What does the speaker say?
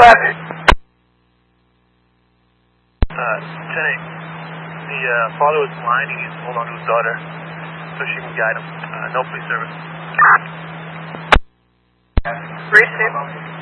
left. Lieutenant, the father was blind. He needs to hold on to his daughter so she can guide him. No police service. Receive.